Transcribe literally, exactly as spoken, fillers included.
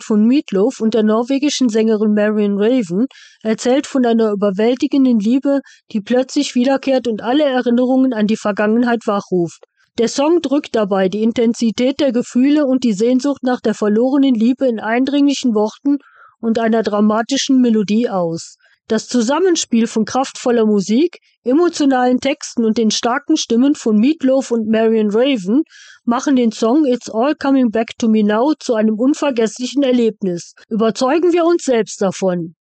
von Meat Loaf und der norwegischen Sängerin Marion Raven erzählt von einer überwältigenden Liebe, die plötzlich wiederkehrt und alle Erinnerungen an die Vergangenheit wachruft. Der Song drückt dabei die Intensität der Gefühle und die Sehnsucht nach der verlorenen Liebe in eindringlichen Worten und einer dramatischen Melodie aus. Das Zusammenspiel von kraftvoller Musik, emotionalen Texten und den starken Stimmen von Meat Loaf und Marion Raven machen den Song It's All Coming Back to Me Now zu einem unvergesslichen Erlebnis. Überzeugen wir uns selbst davon.